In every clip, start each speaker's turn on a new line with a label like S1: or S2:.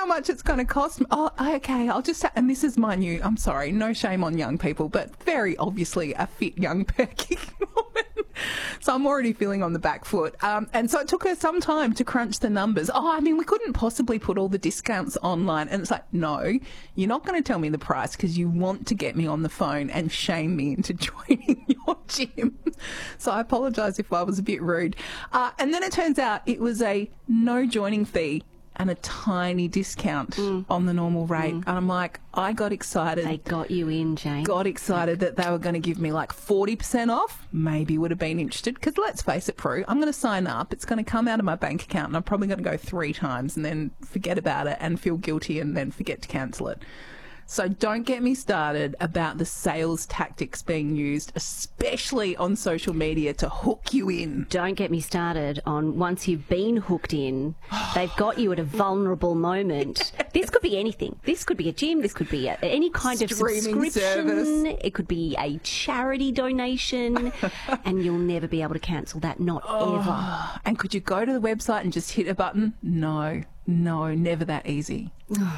S1: much it's going to cost me. Oh, okay, I'll just... And this is my new... I'm sorry, no shame on young people, but very obviously a fit young perky woman. So I'm already feeling on the back foot. And so it took her some time to crunch the numbers. Oh, I mean, we couldn't possibly put all the discounts online. And it's like, no, you're not going to tell me the price because you want to get me on the phone and shame me into joining your gym. So I apologise if I was a bit rude. And then it turns out it was a no joining fee and a tiny discount on the normal rate. And I'm like, I got excited.
S2: They got you in, Jane.
S1: Got excited that they were going to give me like 40% off. Maybe would have been interested because let's face it, Prue, I'm going to sign up. It's going to come out of my bank account and I'm probably going to go 3 times and then forget about it and feel guilty and then forget to cancel it. So don't get me started about the sales tactics being used, especially on social media, to hook you in.
S2: Don't get me started on once you've been hooked in, they've got you at a vulnerable moment. This could be anything. This could be a gym. This could be any kind of
S1: Streaming
S2: subscription.
S1: service.
S2: It could be a charity donation. And you'll never be able to cancel that, not ever.
S1: And could you go to the website and just hit a button? No, never that easy.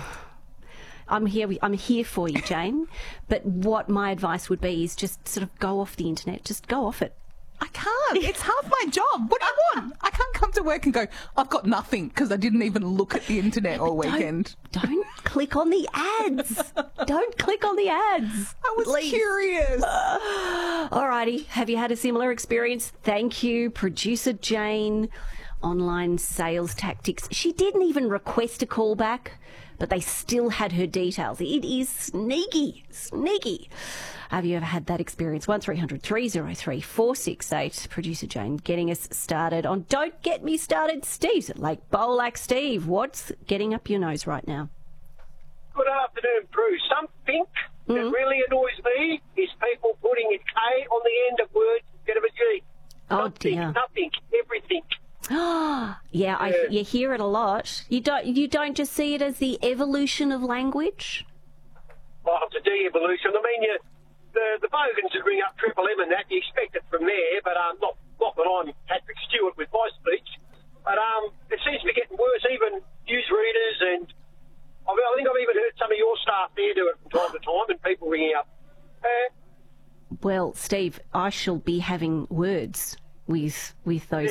S2: I'm here for you, Jane. But what my advice would be is just sort of go off the internet. Just go off it.
S1: I can't. It's half my job. What do you want? I can't come to work and go, I've got nothing because I didn't even look at the internet all weekend.
S2: Don't click on the ads. Don't click on the ads.
S1: I was curious.
S2: Alrighty. Have you had a similar experience? Thank you, producer Jane. Online sales tactics. She didn't even request a callback, but they still had her details. It is sneaky. Have you ever had that experience? 1300 303 468. Producer Jane getting us started on Don't Get Me Started. Steve's at Lake Bolac. Steve, what's getting up your nose right now?
S3: Good afternoon, Prue. Something that really annoys me is people putting a K on the end of words instead of a G.
S2: Oh, dear.
S3: Nothing, everything.
S2: Yeah, you hear it a lot. You don't just see it as the evolution of language?
S3: Well, it's a de-evolution. I mean, the bogans that ring up Triple M and that, you expect it from there, but not that I'm Patrick Stewart with my speech. But it seems to be getting worse, even newsreaders, and I think I've even heard some of your staff there do it from time to time, and people ringing up.
S2: Well, Steve, I shall be having words with those